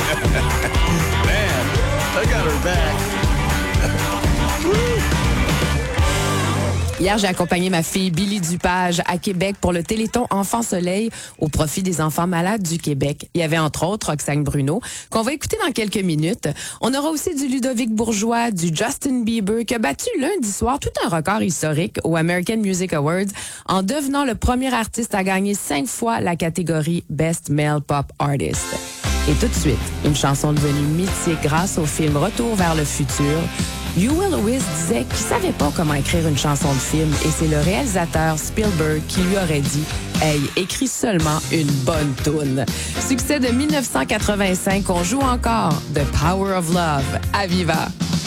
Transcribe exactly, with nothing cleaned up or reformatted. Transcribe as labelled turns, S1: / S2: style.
S1: Man, I got her back.
S2: Hier, j'ai accompagné ma fille Billy Dupage à Québec pour le Téléthon Enfants Soleil au profit des enfants malades du Québec. Il y avait entre autres Roxane Bruno, qu'on va écouter dans quelques minutes. On aura aussi du Ludovic Bourgeois, du Justin Bieber, qui a battu lundi soir tout un record historique aux American Music Awards en devenant le premier artiste à gagner cinq fois la catégorie Best Male Pop Artist. Et tout de suite, une chanson devenue mythique grâce au film Retour vers le futur. Huey Lewis disait qu'il savait pas comment écrire une chanson de film et c'est le réalisateur Spielberg qui lui aurait dit « Hey, écris seulement une bonne toune ». Succès de mille neuf cent quatre-vingt-cinq, on joue encore The Power of Love à Viva.